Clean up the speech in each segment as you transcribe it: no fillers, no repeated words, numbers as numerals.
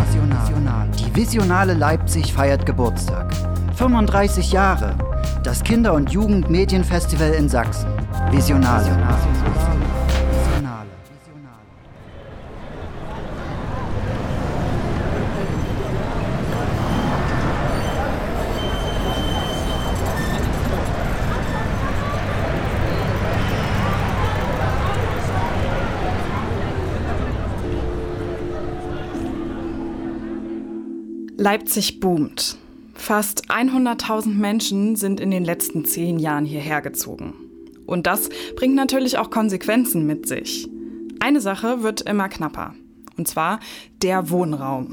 Die Visionale Leipzig feiert Geburtstag. 35 Jahre. Das Kinder- und Jugendmedienfestival in Sachsen. Visionale. Leipzig boomt. Fast 100.000 Menschen sind in den letzten 10 Jahren hierher gezogen. Und das bringt natürlich auch Konsequenzen mit sich. Eine Sache wird immer knapper. Und zwar der Wohnraum.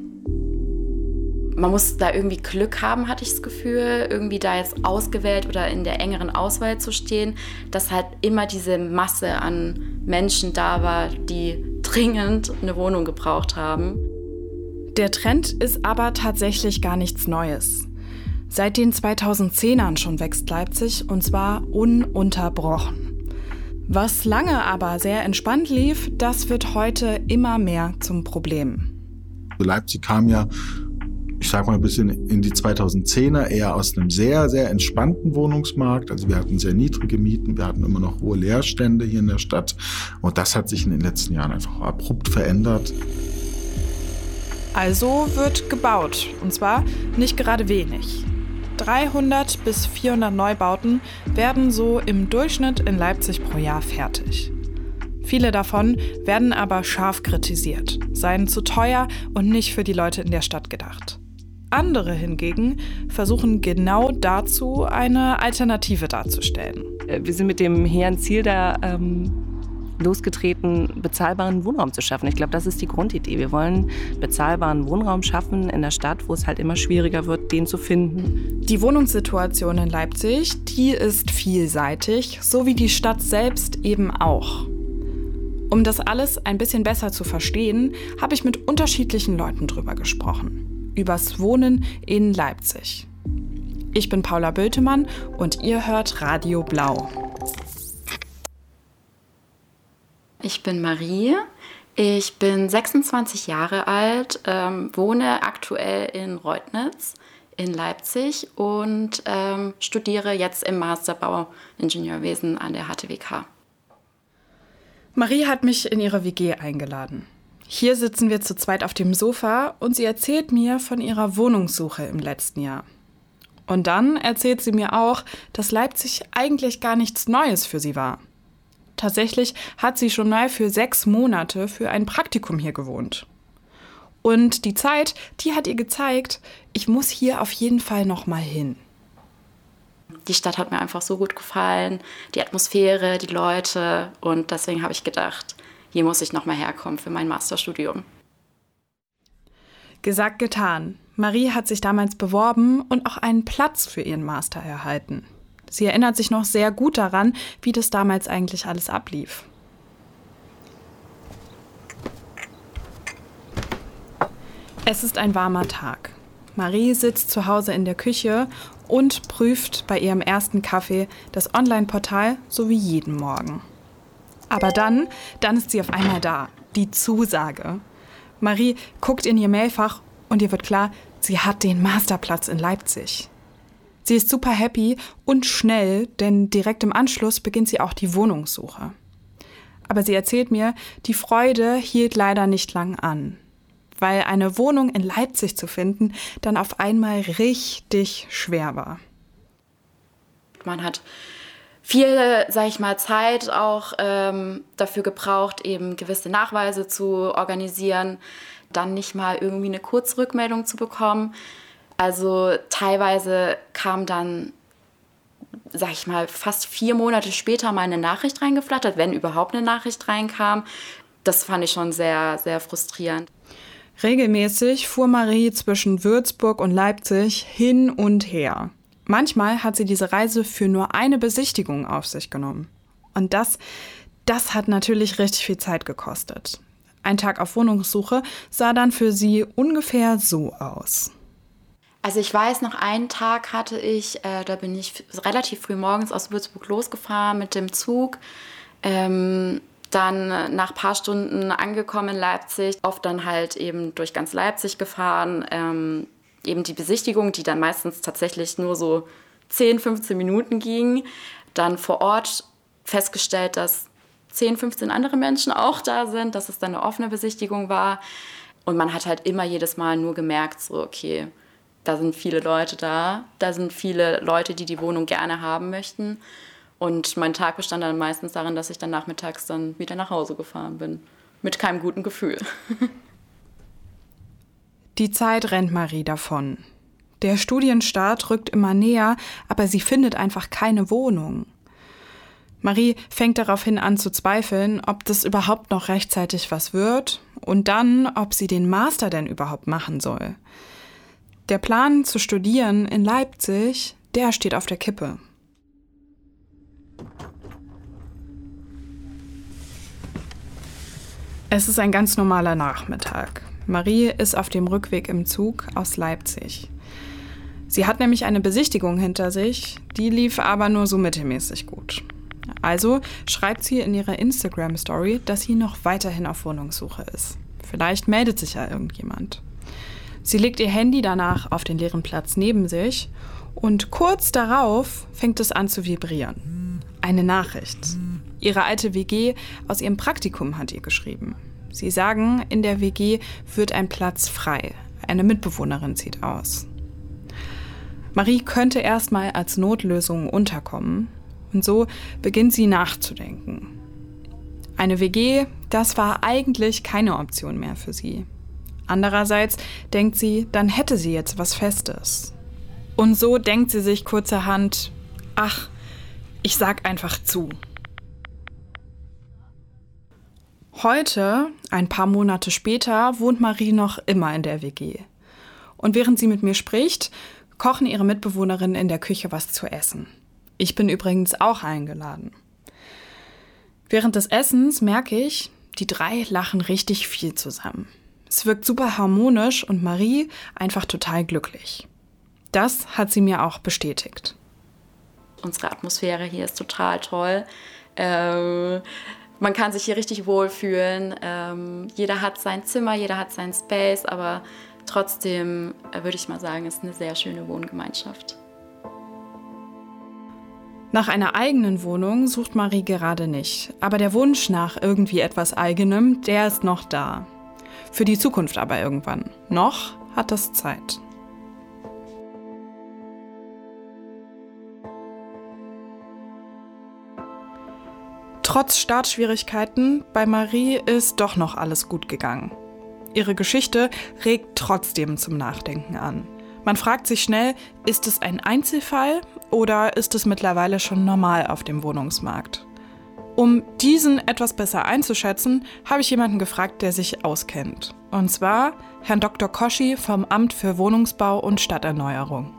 Man muss da irgendwie Glück haben, hatte ich das Gefühl, irgendwie da jetzt ausgewählt oder in der engeren Auswahl zu stehen, dass halt immer diese Masse an Menschen da war, die dringend eine Wohnung gebraucht haben. Der Trend ist aber tatsächlich gar nichts Neues. Seit den 2010ern schon wächst Leipzig, und zwar ununterbrochen. Was lange aber sehr entspannt lief, das wird heute immer mehr zum Problem. Leipzig kam ja, ich sag mal, bis in die 2010er eher aus einem sehr, sehr entspannten Wohnungsmarkt. Also wir hatten sehr niedrige Mieten, wir hatten immer noch hohe Leerstände hier in der Stadt. Und das hat sich in den letzten Jahren einfach abrupt verändert. Also wird gebaut, und zwar nicht gerade wenig. 300 bis 400 Neubauten werden so im Durchschnitt in Leipzig pro Jahr fertig. Viele davon werden aber scharf kritisiert, seien zu teuer und nicht für die Leute in der Stadt gedacht. Andere hingegen versuchen genau dazu eine Alternative darzustellen. Wir sind mit dem hehren Ziel da losgetreten, bezahlbaren Wohnraum zu schaffen. Ich glaube, das ist die Grundidee. Wir wollen bezahlbaren Wohnraum schaffen in der Stadt, wo es halt immer schwieriger wird, den zu finden. Die Wohnungssituation in Leipzig, die ist vielseitig, so wie die Stadt selbst eben auch. Um das alles ein bisschen besser zu verstehen, habe ich mit unterschiedlichen Leuten drüber gesprochen. Übers Wohnen in Leipzig. Ich bin Paula Bültemann und ihr hört Radio Blau. Ich bin Marie, ich bin 26 Jahre alt, wohne aktuell in Reutnitz in Leipzig und studiere jetzt im Master Bauingenieurwesen an der HTWK. Marie hat mich in ihre WG eingeladen. Hier sitzen wir zu zweit auf dem Sofa und sie erzählt mir von ihrer Wohnungssuche im letzten Jahr. Und dann erzählt sie mir auch, dass Leipzig eigentlich gar nichts Neues für sie war. Tatsächlich hat sie schon mal für 6 Monate für ein Praktikum hier gewohnt. Und die Zeit, die hat ihr gezeigt, ich muss hier auf jeden Fall noch mal hin. Die Stadt hat mir einfach so gut gefallen, die Atmosphäre, die Leute. Und deswegen habe ich gedacht, hier muss ich noch mal herkommen für mein Masterstudium. Gesagt, getan. Marie hat sich damals beworben und auch einen Platz für ihren Master erhalten. Sie erinnert sich noch sehr gut daran, wie das damals eigentlich alles ablief. Es ist ein warmer Tag. Marie sitzt zu Hause in der Küche und prüft bei ihrem ersten Kaffee das Online-Portal, so wie jeden Morgen. Aber dann ist sie auf einmal da, die Zusage. Marie guckt in ihr Mailfach und ihr wird klar, sie hat den Masterplatz in Leipzig. Sie ist super happy und schnell, denn direkt im Anschluss beginnt sie auch die Wohnungssuche. Aber sie erzählt mir, die Freude hielt leider nicht lang an, weil eine Wohnung in Leipzig zu finden dann auf einmal richtig schwer war. Man hat viel, sag ich mal, Zeit auch dafür gebraucht, eben gewisse Nachweise zu organisieren, dann nicht mal irgendwie eine Kurzrückmeldung zu bekommen. Also teilweise kam dann, sag ich mal, fast 4 Monate später mal eine Nachricht reingeflattert, wenn überhaupt eine Nachricht reinkam. Das fand ich schon sehr, sehr frustrierend. Regelmäßig fuhr Marie zwischen Würzburg und Leipzig hin und her. Manchmal hat sie diese Reise für nur eine Besichtigung auf sich genommen. Und das hat natürlich richtig viel Zeit gekostet. Ein Tag auf Wohnungssuche sah dann für sie ungefähr so aus. Also ich weiß, noch einen Tag hatte ich, da bin ich relativ früh morgens aus Würzburg losgefahren mit dem Zug. Dann nach ein paar Stunden angekommen in Leipzig, oft dann halt eben durch ganz Leipzig gefahren. Eben die Besichtigung, die dann meistens tatsächlich nur so 10, 15 Minuten ging. Dann vor Ort festgestellt, dass 10, 15 andere Menschen auch da sind, dass es dann eine offene Besichtigung war. Und man hat halt immer jedes Mal nur gemerkt, so okay, da sind viele Leute da sind viele Leute, die die Wohnung gerne haben möchten. Und mein Tag bestand dann meistens darin, dass ich dann nachmittags dann wieder nach Hause gefahren bin. Mit keinem guten Gefühl. Die Zeit rennt Marie davon. Der Studienstart rückt immer näher, aber sie findet einfach keine Wohnung. Marie fängt daraufhin an zu zweifeln, ob das überhaupt noch rechtzeitig was wird und dann, ob sie den Master denn überhaupt machen soll. Der Plan zu studieren in Leipzig, der steht auf der Kippe. Es ist ein ganz normaler Nachmittag. Marie ist auf dem Rückweg im Zug aus Leipzig. Sie hat nämlich eine Besichtigung hinter sich, die lief aber nur so mittelmäßig gut. Also schreibt sie in ihrer Instagram-Story, dass sie noch weiterhin auf Wohnungssuche ist. Vielleicht meldet sich ja irgendjemand. Sie legt ihr Handy danach auf den leeren Platz neben sich und kurz darauf fängt es an zu vibrieren. Eine Nachricht. Ihre alte WG aus ihrem Praktikum hat ihr geschrieben. Sie sagen, in der WG wird ein Platz frei. Eine Mitbewohnerin zieht aus. Marie könnte erstmal als Notlösung unterkommen. Und so beginnt sie nachzudenken. Eine WG, das war eigentlich keine Option mehr für sie. Andererseits denkt sie, dann hätte sie jetzt was Festes. Und so denkt sie sich kurzerhand, ach, ich sag einfach zu. Heute, ein paar Monate später, wohnt Marie noch immer in der WG. Und während sie mit mir spricht, kochen ihre Mitbewohnerinnen in der Küche was zu essen. Ich bin übrigens auch eingeladen. Während des Essens merke ich, die drei lachen richtig viel zusammen. Es wirkt super harmonisch und Marie einfach total glücklich. Das hat sie mir auch bestätigt. Unsere Atmosphäre hier ist total toll. Man kann sich hier richtig wohlfühlen. Jeder hat sein Zimmer, jeder hat seinen Space, aber trotzdem würde ich mal sagen, ist eine sehr schöne Wohngemeinschaft. Nach einer eigenen Wohnung sucht Marie gerade nicht. Aber der Wunsch nach irgendwie etwas Eigenem, der ist noch da. Für die Zukunft aber irgendwann. Noch hat das Zeit. Trotz Startschwierigkeiten, bei Marie ist doch noch alles gut gegangen. Ihre Geschichte regt trotzdem zum Nachdenken an. Man fragt sich schnell, ist es ein Einzelfall oder ist es mittlerweile schon normal auf dem Wohnungsmarkt? Um diesen etwas besser einzuschätzen, habe ich jemanden gefragt, der sich auskennt. Und zwar Herrn Dr. Koschi vom Amt für Wohnungsbau und Stadterneuerung.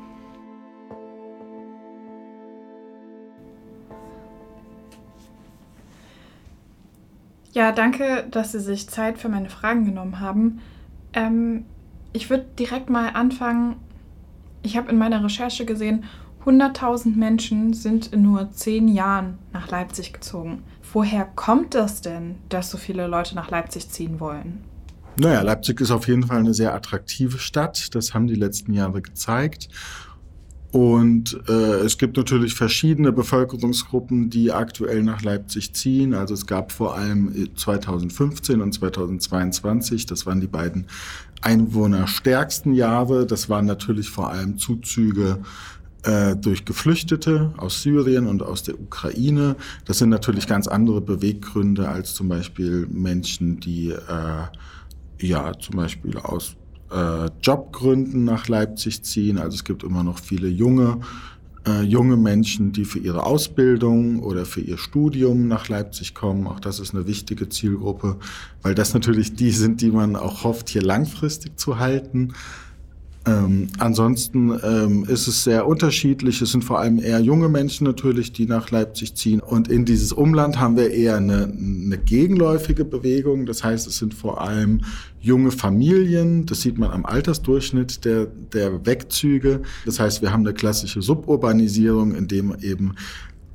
Ja, danke, dass Sie sich Zeit für meine Fragen genommen haben. Ich würde direkt mal anfangen. Ich habe in meiner Recherche gesehen, 100.000 Menschen sind in nur 10 Jahren nach Leipzig gezogen. Woher kommt das denn, dass so viele Leute nach Leipzig ziehen wollen? Naja, Leipzig ist auf jeden Fall eine sehr attraktive Stadt. Das haben die letzten Jahre gezeigt. Und es gibt natürlich verschiedene Bevölkerungsgruppen, die aktuell nach Leipzig ziehen. Also es gab vor allem 2015 und 2022, das waren die beiden einwohnerstärksten Jahre. Das waren natürlich vor allem Zuzüge durch Geflüchtete aus Syrien und aus der Ukraine. Das sind natürlich ganz andere Beweggründe als zum Beispiel Menschen, die zum Beispiel aus Jobgründen nach Leipzig ziehen. Also es gibt immer noch viele junge Menschen, die für ihre Ausbildung oder für ihr Studium nach Leipzig kommen. Auch das ist eine wichtige Zielgruppe, weil das natürlich die sind, die man auch hofft, hier langfristig zu halten. Ansonsten ist es sehr unterschiedlich. Es sind vor allem eher junge Menschen natürlich, die nach Leipzig ziehen. Und in dieses Umland haben wir eher eine gegenläufige Bewegung. Das heißt, es sind vor allem junge Familien. Das sieht man am Altersdurchschnitt der Wegzüge. Das heißt, wir haben eine klassische Suburbanisierung, in dem eben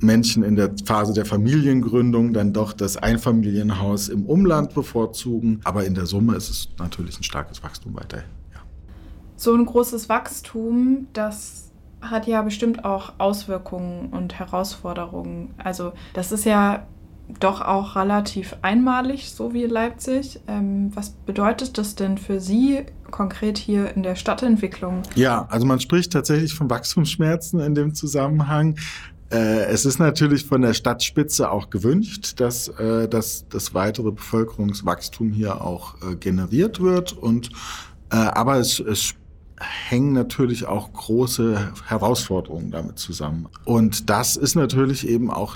Menschen in der Phase der Familiengründung dann doch das Einfamilienhaus im Umland bevorzugen. Aber in der Summe ist es natürlich ein starkes Wachstum weiterhin. Ja. So ein großes Wachstum, das hat ja bestimmt auch Auswirkungen und Herausforderungen. Also das ist ja doch auch relativ einmalig, so wie in Leipzig. Was bedeutet das denn für Sie konkret hier in der Stadtentwicklung? Ja, also man spricht tatsächlich von Wachstumsschmerzen in dem Zusammenhang. Es ist natürlich von der Stadtspitze auch gewünscht, dass das weitere Bevölkerungswachstum hier auch generiert wird. Aber es hängen natürlich auch große Herausforderungen damit zusammen. Und das ist natürlich eben auch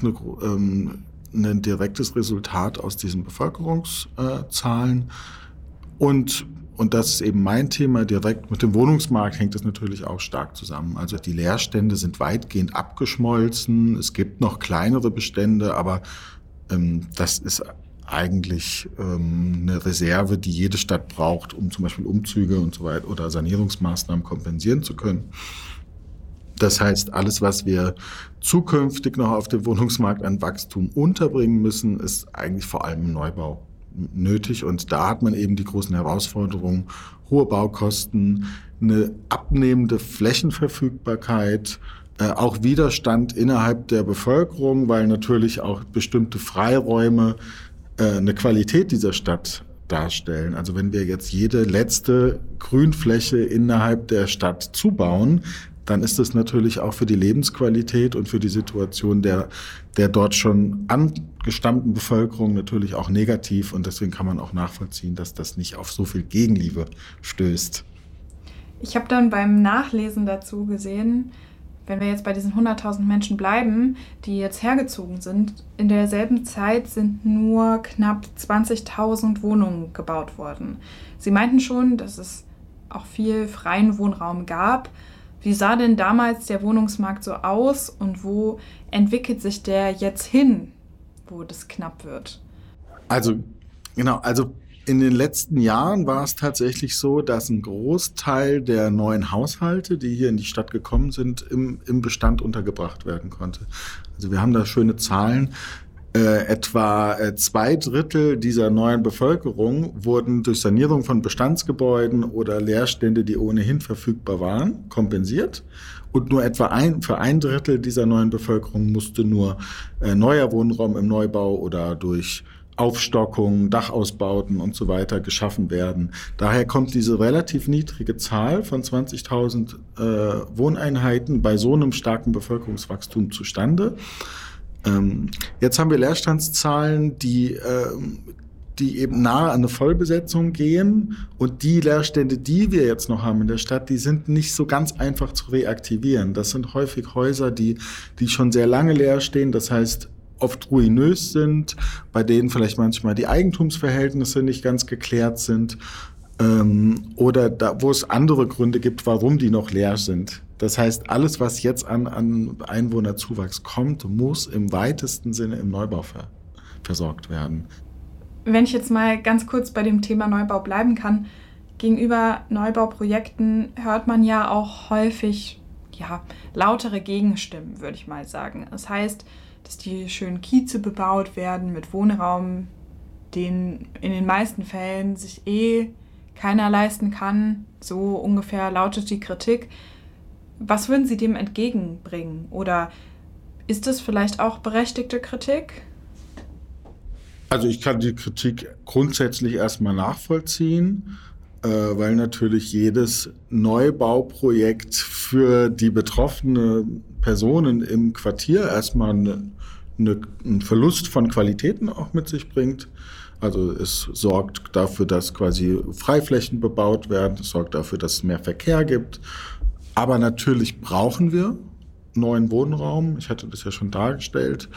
ein direktes Resultat aus diesen Bevölkerungszahlen. Und das ist eben mein Thema, direkt mit dem Wohnungsmarkt hängt das natürlich auch stark zusammen. Also die Leerstände sind weitgehend abgeschmolzen. Es gibt noch kleinere Bestände, aber das ist eigentlich eine Reserve, die jede Stadt braucht, um zum Beispiel Umzüge und so weiter oder Sanierungsmaßnahmen kompensieren zu können. Das heißt, alles, was wir zukünftig noch auf dem Wohnungsmarkt an Wachstum unterbringen müssen, ist eigentlich vor allem im Neubau nötig. Und da hat man eben die großen Herausforderungen, hohe Baukosten, eine abnehmende Flächenverfügbarkeit, auch Widerstand innerhalb der Bevölkerung, weil natürlich auch bestimmte Freiräume eine Qualität dieser Stadt darstellen. Also wenn wir jetzt jede letzte Grünfläche innerhalb der Stadt zubauen, dann ist das natürlich auch für die Lebensqualität und für die Situation der dort schon angestammten Bevölkerung natürlich auch negativ. Und deswegen kann man auch nachvollziehen, dass das nicht auf so viel Gegenliebe stößt. Ich habe dann beim Nachlesen dazu gesehen, wenn wir jetzt bei diesen 100.000 Menschen bleiben, die jetzt hergezogen sind, in derselben Zeit sind nur knapp 20.000 Wohnungen gebaut worden. Sie meinten schon, dass es auch viel freien Wohnraum gab. Wie sah denn damals der Wohnungsmarkt so aus und wo entwickelt sich der jetzt hin, wo das knapp wird? Also in den letzten Jahren war es tatsächlich so, dass ein Großteil der neuen Haushalte, die hier in die Stadt gekommen sind, im Bestand untergebracht werden konnte. Also wir haben da schöne Zahlen. Etwa 2/3 dieser neuen Bevölkerung wurden durch Sanierung von Bestandsgebäuden oder Leerstände, die ohnehin verfügbar waren, kompensiert. Und nur etwa für 1/3 dieser neuen Bevölkerung musste nur neuer Wohnraum im Neubau oder durch Aufstockung, Dachausbauten und so weiter geschaffen werden. Daher kommt diese relativ niedrige Zahl von 20.000 Wohneinheiten bei so einem starken Bevölkerungswachstum zustande. Jetzt haben wir Leerstandszahlen, die eben nahe an eine Vollbesetzung gehen. Und die Leerstände, die wir jetzt noch haben in der Stadt, die sind nicht so ganz einfach zu reaktivieren. Das sind häufig Häuser, die schon sehr lange leer stehen. Das heißt, oft ruinös sind, bei denen vielleicht manchmal die Eigentumsverhältnisse nicht ganz geklärt sind. Oder da, wo es andere Gründe gibt, warum die noch leer sind. Das heißt, alles, was jetzt an Einwohnerzuwachs kommt, muss im weitesten Sinne im Neubau versorgt werden. Wenn ich jetzt mal ganz kurz bei dem Thema Neubau bleiben kann, gegenüber Neubauprojekten hört man ja auch häufig lautere Gegenstimmen, würde ich mal sagen. Das heißt, dass die schönen Kieze bebaut werden mit Wohnraum, den in den meisten Fällen sich keiner leisten kann. So ungefähr lautet die Kritik. Was würden Sie dem entgegenbringen? Oder ist das vielleicht auch berechtigte Kritik? Also ich kann die Kritik grundsätzlich erstmal nachvollziehen, weil natürlich jedes Neubauprojekt für die betroffenen Personen im Quartier erstmal einen Verlust von Qualitäten auch mit sich bringt. Also es sorgt dafür, dass quasi Freiflächen bebaut werden, es sorgt dafür, dass es mehr Verkehr gibt. Aber natürlich brauchen wir neuen Wohnraum. Ich hatte das ja schon dargestellt.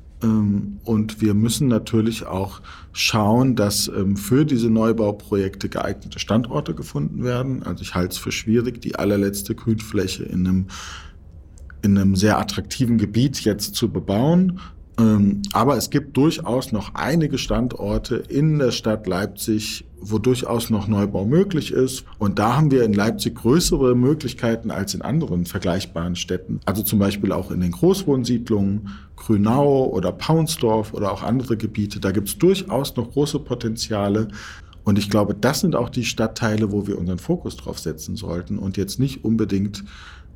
Und wir müssen natürlich auch schauen, dass für diese Neubauprojekte geeignete Standorte gefunden werden. Also ich halte es für schwierig, die allerletzte Grünfläche in einem sehr attraktiven Gebiet jetzt zu bebauen. Aber es gibt durchaus noch einige Standorte in der Stadt Leipzig, wo durchaus noch Neubau möglich ist. Und da haben wir in Leipzig größere Möglichkeiten als in anderen vergleichbaren Städten. Also zum Beispiel auch in den Großwohnsiedlungen, Grünau oder Paunsdorf oder auch andere Gebiete. Da gibt es durchaus noch große Potenziale. Und ich glaube, das sind auch die Stadtteile, wo wir unseren Fokus drauf setzen sollten und jetzt nicht unbedingt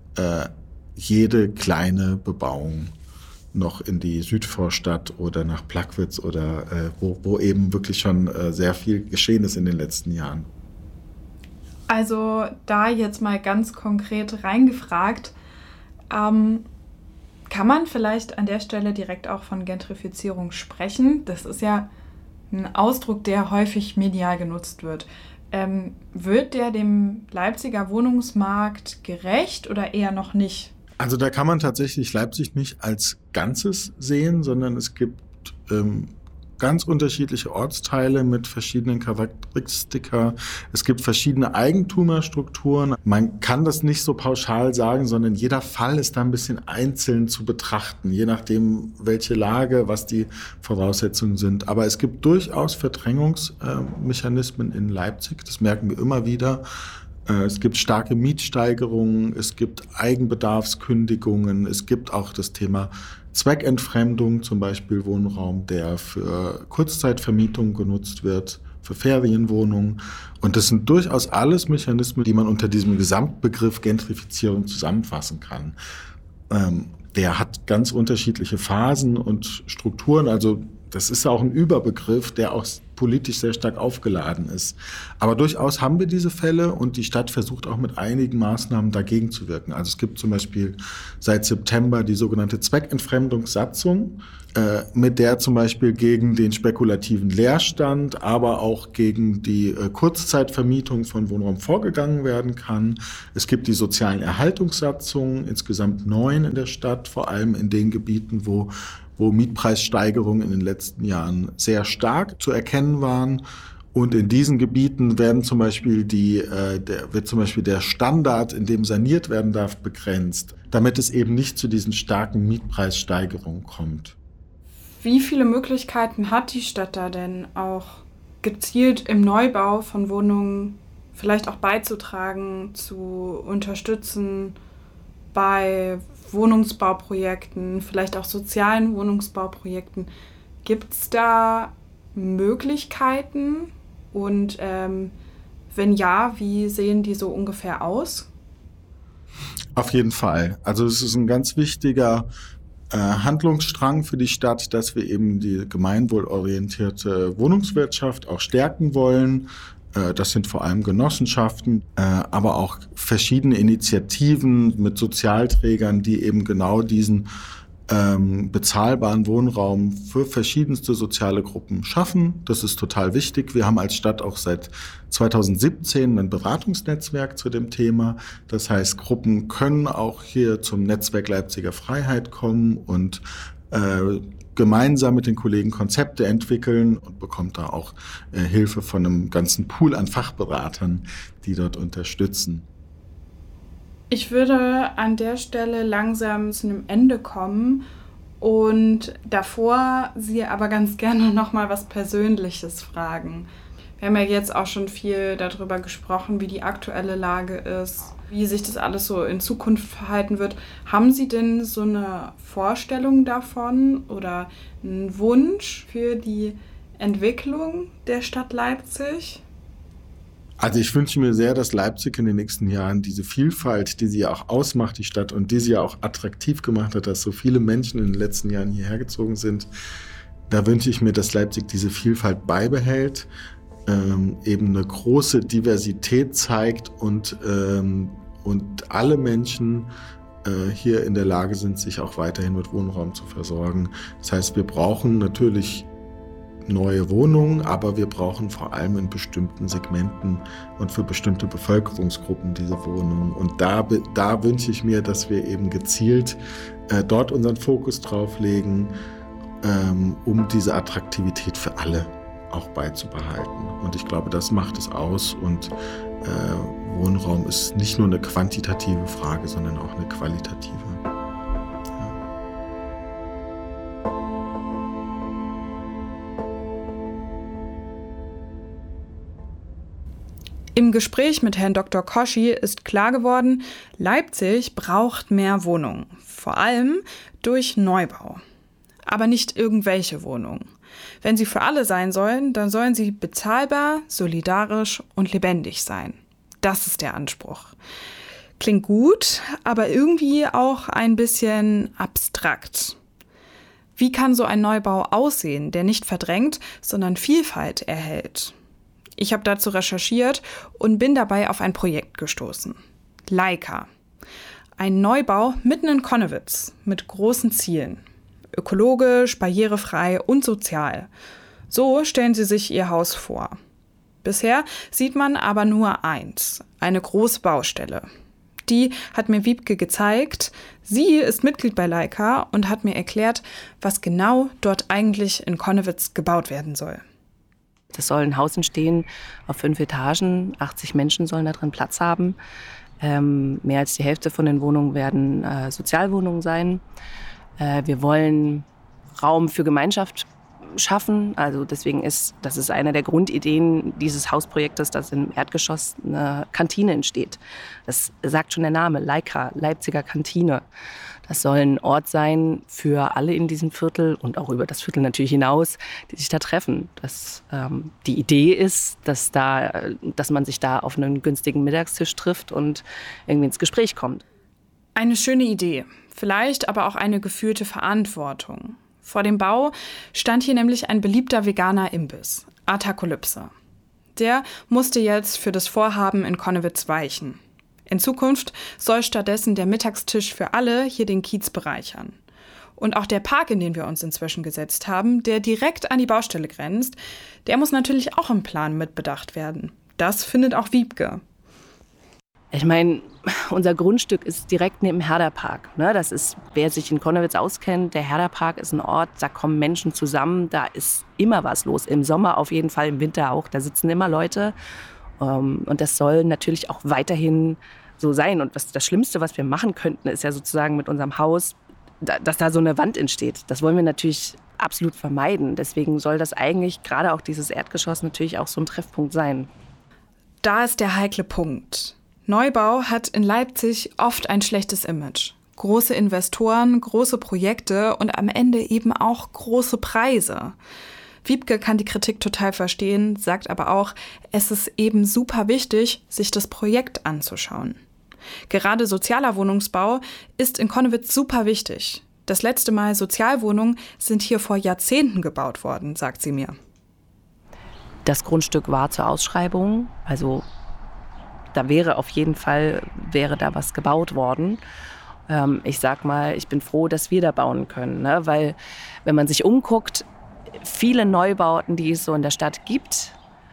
jede kleine Bebauung noch in die Südvorstadt oder nach Plagwitz oder wo eben wirklich schon sehr viel geschehen ist in den letzten Jahren. Also da jetzt mal ganz konkret reingefragt, kann man vielleicht an der Stelle direkt auch von Gentrifizierung sprechen? Das ist ja ein Ausdruck, der häufig medial genutzt wird. Wird der dem Leipziger Wohnungsmarkt gerecht oder eher noch nicht? Also da kann man tatsächlich Leipzig nicht als Ganzes sehen, sondern es gibt ganz unterschiedliche Ortsteile mit verschiedenen Charakteristika. Es gibt verschiedene Eigentümerstrukturen. Man kann das nicht so pauschal sagen, sondern jeder Fall ist da ein bisschen einzeln zu betrachten, je nachdem, welche Lage, was die Voraussetzungen sind. Aber es gibt durchaus Verdrängungsmechanismen in Leipzig, das merken wir immer wieder. Es gibt starke Mietsteigerungen, es gibt Eigenbedarfskündigungen, es gibt auch das Thema Zweckentfremdung, zum Beispiel Wohnraum, der für Kurzzeitvermietung genutzt wird, für Ferienwohnungen. Und das sind durchaus alles Mechanismen, die man unter diesem Gesamtbegriff Gentrifizierung zusammenfassen kann. Der hat ganz unterschiedliche Phasen und Strukturen, also das ist auch ein Überbegriff, der auch politisch sehr stark aufgeladen ist. Aber durchaus haben wir diese Fälle und die Stadt versucht auch mit einigen Maßnahmen dagegen zu wirken. Also es gibt zum Beispiel seit September die sogenannte Zweckentfremdungssatzung, mit der zum Beispiel gegen den spekulativen Leerstand, aber auch gegen die Kurzzeitvermietung von Wohnraum vorgegangen werden kann. Es gibt die sozialen Erhaltungssatzungen, insgesamt 9 in der Stadt, vor allem in den Gebieten, wo Mietpreissteigerungen in den letzten Jahren sehr stark zu erkennen waren. Und in diesen Gebieten werden zum Beispiel wird zum Beispiel der Standard, in dem saniert werden darf, begrenzt, damit es eben nicht zu diesen starken Mietpreissteigerungen kommt. Wie viele Möglichkeiten hat die Stadt da denn auch gezielt im Neubau von Wohnungen vielleicht auch beizutragen, zu unterstützen bei Wohnungsbauprojekten, vielleicht auch sozialen Wohnungsbauprojekten? Gibt es da Möglichkeiten? Und wenn ja, wie sehen die so ungefähr aus? Auf jeden Fall. Also es ist ein ganz wichtiger Handlungsstrang für die Stadt, dass wir eben die gemeinwohlorientierte Wohnungswirtschaft auch stärken wollen. Das sind vor allem Genossenschaften, aber auch verschiedene Initiativen mit Sozialträgern, die eben genau diesen bezahlbaren Wohnraum für verschiedenste soziale Gruppen schaffen. Das ist total wichtig. Wir haben als Stadt auch seit 2017 ein Beratungsnetzwerk zu dem Thema. Das heißt, Gruppen können auch hier zum Netzwerk Leipziger Freiheit kommen und gemeinsam mit den Kollegen Konzepte entwickeln und bekommt da auch Hilfe von einem ganzen Pool an Fachberatern, die dort unterstützen. Ich würde an der Stelle langsam zu einem Ende kommen und davor Sie aber ganz gerne noch mal was Persönliches fragen. Wir haben ja jetzt auch schon viel darüber gesprochen, wie die aktuelle Lage ist, wie sich das alles so in Zukunft verhalten wird. Haben Sie denn so eine Vorstellung davon oder einen Wunsch für die Entwicklung der Stadt Leipzig? Also ich wünsche mir sehr, dass Leipzig in den nächsten Jahren diese Vielfalt, die sie ja auch ausmacht, die Stadt, und die sie ja auch attraktiv gemacht hat, dass so viele Menschen in den letzten Jahren hierher gezogen sind, da wünsche ich mir, dass Leipzig diese Vielfalt beibehält, eben eine große Diversität zeigt und alle Menschen hier in der Lage sind, sich auch weiterhin mit Wohnraum zu versorgen. Das heißt, wir brauchen natürlich neue Wohnungen, aber wir brauchen vor allem in bestimmten Segmenten und für bestimmte Bevölkerungsgruppen diese Wohnungen. Und da wünsche ich mir, dass wir eben gezielt dort unseren Fokus drauf legen, um diese Attraktivität für alle auch beizubehalten. Und ich glaube, das macht es aus. Und Wohnraum ist nicht nur eine quantitative Frage, sondern auch eine qualitative. Ja. Im Gespräch mit Herrn Dr. Koschi ist klar geworden, Leipzig braucht mehr Wohnungen, vor allem durch Neubau. Aber nicht irgendwelche Wohnungen. Wenn sie für alle sein sollen, dann sollen sie bezahlbar, solidarisch und lebendig sein. Das ist der Anspruch. Klingt gut, aber irgendwie auch ein bisschen abstrakt. Wie kann so ein Neubau aussehen, der nicht verdrängt, sondern Vielfalt erhält? Ich habe dazu recherchiert und bin dabei auf ein Projekt gestoßen. Leica. Ein Neubau mitten in Connewitz mit großen Zielen. Ökologisch, barrierefrei und sozial. So stellen sie sich ihr Haus vor. Bisher sieht man aber nur eins, eine große Baustelle. Die hat mir Wiebke gezeigt. Sie ist Mitglied bei Leica und hat mir erklärt, was genau dort eigentlich in Connewitz gebaut werden soll. Das soll ein Haus entstehen auf 5 Etagen. 80 Menschen sollen da drin Platz haben. Mehr als die Hälfte von den Wohnungen werden Sozialwohnungen sein. Wir wollen Raum für Gemeinschaft schaffen. Also deswegen das ist eine der Grundideen dieses Hausprojektes, dass im Erdgeschoss eine Kantine entsteht. Das sagt schon der Name, Leica, Leipziger Kantine. Das soll ein Ort sein für alle in diesem Viertel und auch über das Viertel natürlich hinaus, die sich da treffen. Die Idee ist, dass man sich da auf einen günstigen Mittagstisch trifft und irgendwie ins Gespräch kommt. Eine schöne Idee, vielleicht aber auch eine gefühlte Verantwortung. Vor dem Bau stand hier nämlich ein beliebter veganer Imbiss, Atakolypse. Der musste jetzt für das Vorhaben in Connewitz weichen. In Zukunft soll stattdessen der Mittagstisch für alle hier den Kiez bereichern. Und auch der Park, in den wir uns inzwischen gesetzt haben, der direkt an die Baustelle grenzt, der muss natürlich auch im Plan mitbedacht werden. Das findet auch Wiebke. Ich meine, unser Grundstück ist direkt neben dem Herderpark. Das ist, wer sich in Connewitz auskennt, der Herderpark ist ein Ort, da kommen Menschen zusammen, da ist immer was los. Im Sommer auf jeden Fall, im Winter auch, da sitzen immer Leute. Und das soll natürlich auch weiterhin so sein. Und das Schlimmste, was wir machen könnten, ist ja sozusagen mit unserem Haus, dass da so eine Wand entsteht. Das wollen wir natürlich absolut vermeiden. Deswegen soll das eigentlich, gerade auch dieses Erdgeschoss, natürlich auch so ein Treffpunkt sein. Da ist der heikle Punkt. Neubau hat in Leipzig oft ein schlechtes Image. Große Investoren, große Projekte und am Ende eben auch große Preise. Wiebke kann die Kritik total verstehen, sagt aber auch, es ist eben super wichtig, sich das Projekt anzuschauen. Gerade sozialer Wohnungsbau ist in Connewitz super wichtig. Das letzte Mal Sozialwohnungen sind hier vor Jahrzehnten gebaut worden, sagt sie mir. Das Grundstück war zur Ausschreibung, also da wäre auf jeden Fall da was gebaut worden. Ich sag mal, ich bin froh, dass wir da bauen können, ne? Weil wenn man sich umguckt, viele Neubauten, die es so in der Stadt gibt,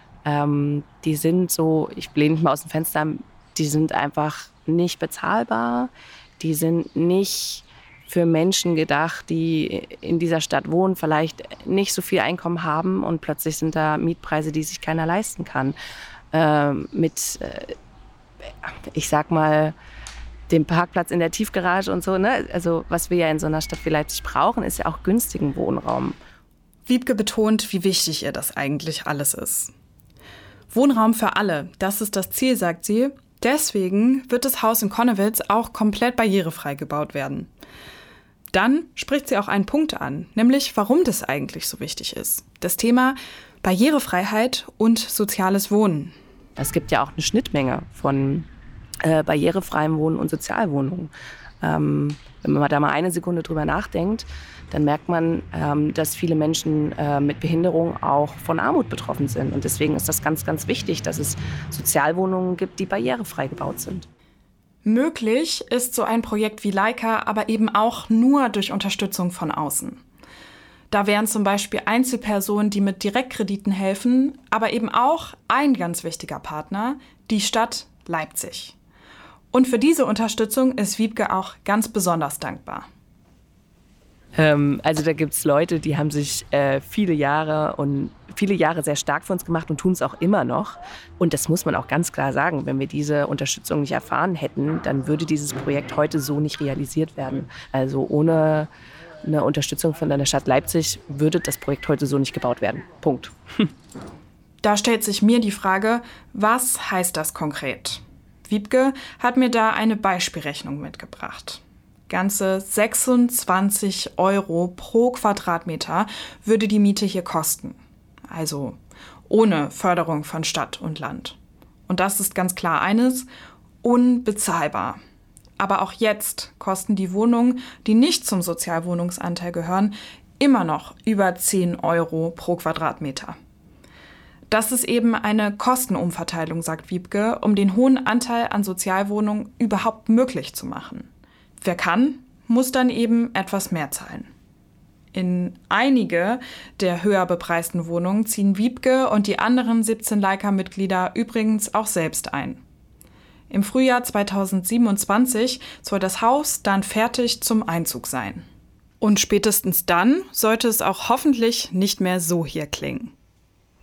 die sind so, ich lehne mich mal aus dem Fenster, die sind einfach nicht bezahlbar, die sind nicht für Menschen gedacht, die in dieser Stadt wohnen, vielleicht nicht so viel Einkommen haben und plötzlich sind da Mietpreise, die sich keiner leisten kann. Ich sag mal, dem Parkplatz in der Tiefgarage und so, ne? Also was wir ja in so einer Stadt wie Leipzig brauchen, ist ja auch günstigen Wohnraum. Wiebke betont, wie wichtig ihr das eigentlich alles ist. Wohnraum für alle, das ist das Ziel, sagt sie. Deswegen wird das Haus in Connewitz auch komplett barrierefrei gebaut werden. Dann spricht sie auch einen Punkt an, nämlich warum das eigentlich so wichtig ist. Das Thema Barrierefreiheit und soziales Wohnen. Es gibt ja auch eine Schnittmenge von barrierefreiem Wohnen und Sozialwohnungen. Wenn man da mal eine Sekunde drüber nachdenkt, dann merkt man, dass viele Menschen mit Behinderung auch von Armut betroffen sind. Und deswegen ist das ganz, ganz wichtig, dass es Sozialwohnungen gibt, die barrierefrei gebaut sind. Möglich ist so ein Projekt wie Leica aber eben auch nur durch Unterstützung von außen. Da wären zum Beispiel Einzelpersonen, die mit Direktkrediten helfen, aber eben auch ein ganz wichtiger Partner, die Stadt Leipzig. Und für diese Unterstützung ist Wiebke auch ganz besonders dankbar. Also da gibt es Leute, die haben sich viele Jahre sehr stark für uns gemacht und tun es auch immer noch. Und das muss man auch ganz klar sagen, wenn wir diese Unterstützung nicht erfahren hätten, dann würde dieses Projekt heute so nicht realisiert werden. Also ohne eine Unterstützung von der Stadt Leipzig würde das Projekt heute so nicht gebaut werden. Punkt. Da stellt sich mir die Frage, was heißt das konkret? Wiebke hat mir da eine Beispielrechnung mitgebracht. Ganze 26 € pro Quadratmeter würde die Miete hier kosten. Also ohne Förderung von Stadt und Land. Und das ist ganz klar eines, unbezahlbar. Aber auch jetzt kosten die Wohnungen, die nicht zum Sozialwohnungsanteil gehören, immer noch über 10 € pro Quadratmeter. Das ist eben eine Kostenumverteilung, sagt Wiebke, um den hohen Anteil an Sozialwohnungen überhaupt möglich zu machen. Wer kann, muss dann eben etwas mehr zahlen. In einige der höher bepreisten Wohnungen ziehen Wiebke und die anderen 17 Leica-Mitglieder übrigens auch selbst ein. Im Frühjahr 2027 soll das Haus dann fertig zum Einzug sein. Und spätestens dann sollte es auch hoffentlich nicht mehr so hier klingen.